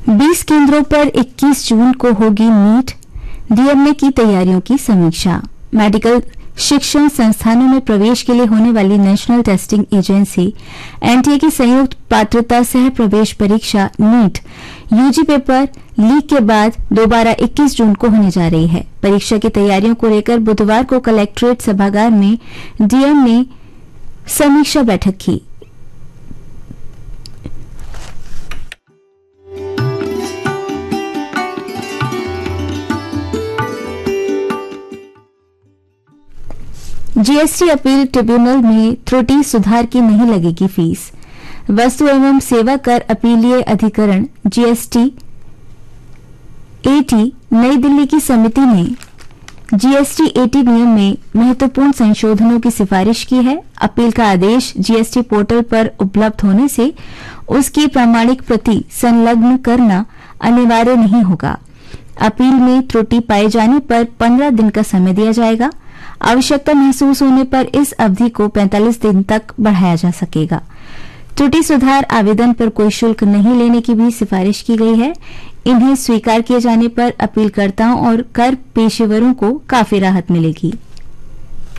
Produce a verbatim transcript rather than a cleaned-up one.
बीस केंद्रों पर इक्कीस जून को होगी नीट, डीएम ने की तैयारियों की समीक्षा। मेडिकल शिक्षण संस्थानों में प्रवेश के लिए होने वाली नेशनल टेस्टिंग एजेंसी एनटीए की संयुक्त पात्रता सह प्रवेश परीक्षा नीट यूजी पेपर लीक के बाद दोबारा इक्कीस जून को होने जा रही है। परीक्षा की तैयारियों को लेकर बुधवार को कलेक्ट्रेट सभागार में डीएम ने समीक्षा बैठक की। जीएसटी अपील ट्रिब्यूनल में त्रुटि सुधार की नहीं लगेगी फीस। वस्तु एवं सेवा कर अपीलीय अधिकरण जीएसटी एटी नई दिल्ली की समिति ने जीएसटी एटी नियम में महत्वपूर्ण संशोधनों की सिफारिश की है। अपील का आदेश जीएसटी पोर्टल पर उपलब्ध होने से उसकी प्रामाणिक प्रति संलग्न करना अनिवार्य नहीं होगा। अपील में त्रुटि पाए जाने पर पंद्रह दिन का समय दिया जाएगा। आवश्यकता महसूस होने पर इस अवधि को पैंतालीस दिन तक बढ़ाया जा सकेगा। त्रुटि सुधार आवेदन पर कोई शुल्क नहीं लेने की भी सिफारिश की गई है। इन्हें स्वीकार किए जाने पर अपीलकर्ताओं और कर पेशेवरों को काफी राहत मिलेगी।